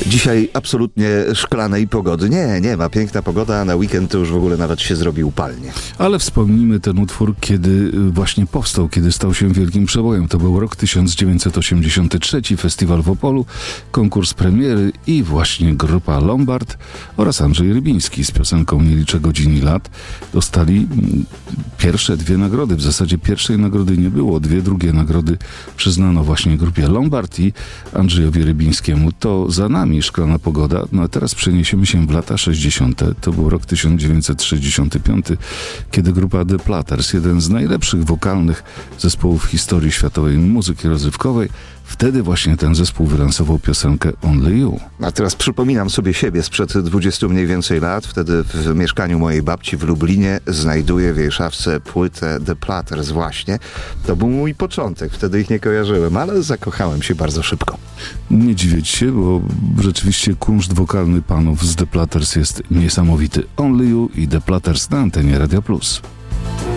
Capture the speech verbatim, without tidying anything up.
Dzisiaj absolutnie szklanej pogody. Nie, nie ma. Piękna pogoda, a na weekend to już w ogóle nawet się zrobi upalnie. Ale wspomnijmy ten utwór, kiedy właśnie powstał, kiedy stał się wielkim przebojem. To był rok tysiąc dziewięćset osiemdziesiąty trzeci, festiwal w Opolu, konkurs premiery i właśnie grupa Lombard oraz Andrzej Rybiński z piosenką Nie liczę godzin i lat dostali pierwsze dwie nagrody. W zasadzie pierwszej nagrody nie było. Dwie drugie nagrody przyznano właśnie grupie Lombard i Andrzejowi Rybińskiemu. To za nami szklana pogoda. No a teraz przeniesiemy się w lata sześćdziesiąte. To był rok tysiąc dziewięćset sześćdziesiąty piąty, kiedy grupa The Platters, jeden z najlepszych wokalnych zespołów w historii światowej muzyki rozrywkowej, wtedy właśnie ten zespół wylansował piosenkę Only You. A teraz przypominam sobie siebie sprzed dwudziestu mniej więcej lat. Wtedy w mieszkaniu mojej babci w Lublinie znajduję w jej szafce płytę The Platters właśnie. To był mój początek. Wtedy ich nie kojarzyłem, ale zakochałem się bardzo szybko. Nie dziwić się, bo rzeczywiście kunszt wokalny panów z The Platters jest niesamowity. Only You i The Platters na antenie Radia Plus.